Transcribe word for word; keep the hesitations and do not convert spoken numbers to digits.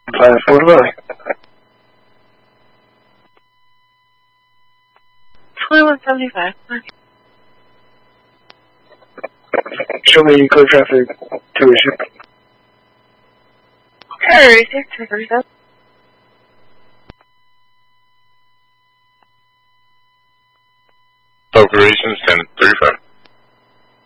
five four five. twenty-one seventy-five. Show me clear traffic two issue. Hey, six two three seven. Operations ten thirty-five.